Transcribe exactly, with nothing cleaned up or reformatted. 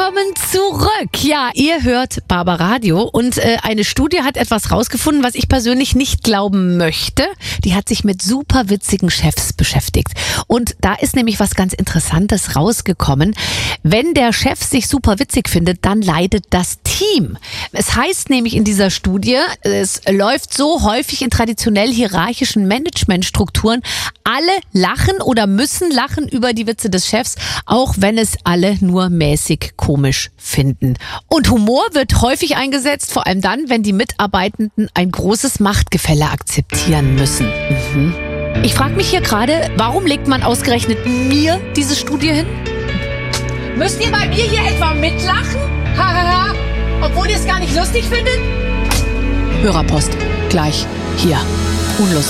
Willkommen zurück. Ja, ihr hört Barbaradio und äh, eine Studie hat etwas rausgefunden, was ich persönlich nicht glauben möchte. Die hat sich mit super witzigen Chefs beschäftigt. Und da ist nämlich was ganz Interessantes rausgekommen. Wenn der Chef sich super witzig findet, dann leidet das Team. Es heißt nämlich in dieser Studie, es läuft so häufig in traditionell hierarchischen Managementstrukturen, alle lachen oder müssen lachen über die Witze des Chefs, auch wenn es alle nur mäßig komisch finden. Und Humor wird häufig eingesetzt, vor allem dann, wenn die Mitarbeitenden ein großes Machtgefälle akzeptieren müssen. Mhm. Ich frage mich hier gerade, warum legt man ausgerechnet mir diese Studie hin? Müsst ihr bei mir hier etwa mitlachen? Hahaha, obwohl ihr es gar nicht lustig findet? Hörerpost, gleich hier. Unlustig.